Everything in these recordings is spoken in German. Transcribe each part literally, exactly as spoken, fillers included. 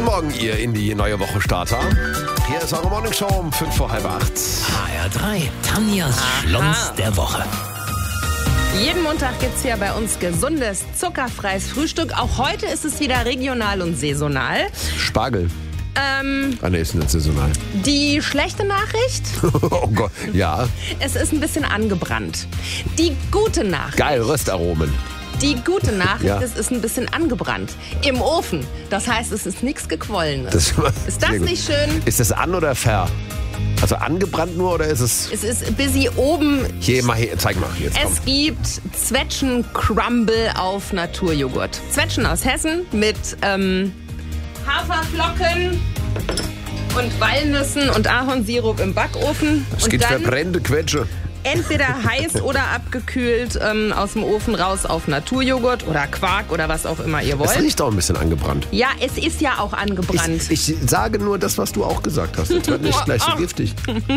Morgen, ihr in die neue Woche Starter. Hier ist eure Morning Show um fünf vor halb acht. H R drei, Tanjas Schlons der Woche. Jeden Montag gibt es hier bei uns gesundes, zuckerfreies Frühstück. Auch heute ist es wieder regional und saisonal. Spargel. Ähm, Ah, ne, ist nicht saisonal. die schlechte Nachricht, Oh Gott, ja. es ist ein bisschen angebrannt. Die gute Nachricht, Geil, Röstaromen. die gute Nachricht, Ja. es ist ein bisschen angebrannt. Im Ofen. Das heißt, es ist nichts Gequollenes. Das Ist das sehr gut. nicht schön? Ist das an oder ver? Also angebrannt nur oder ist es... Es ist busy oben. Hier, mal hier, zeig mal. Jetzt komm. Es gibt Zwetschgen-Crumble auf Naturjoghurt. Zwetschgen aus Hessen mit ähm, Haferflocken und Walnüssen und Ahornsirup im Backofen. Es und gibt dann verbrennte Quetsche. entweder heiß oder abgekühlt ähm, aus dem Ofen raus auf Naturjoghurt oder Quark oder was auch immer ihr Es wollt. riecht auch ein bisschen angebrannt. Ja, es ist ja auch angebrannt. Ich, ich sage nur das, was du auch gesagt hast. Jetzt wird nicht gleich so giftig.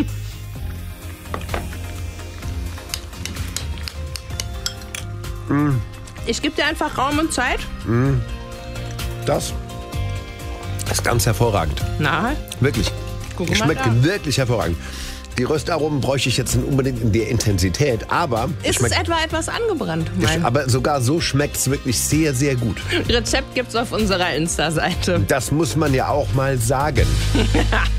Ich gebe dir einfach Raum und Zeit. Das ist ganz hervorragend. Na, Wirklich. Guck mal Schmeckt da. wirklich hervorragend. Die Röstaromen bräuchte ich jetzt nicht unbedingt in der Intensität, aber, ist es schmeckt, etwa etwas angebrannt? Mein aber sogar so schmeckt es wirklich sehr, sehr gut. Rezept gibt's auf unserer Insta-Seite. Das muss man ja auch mal sagen.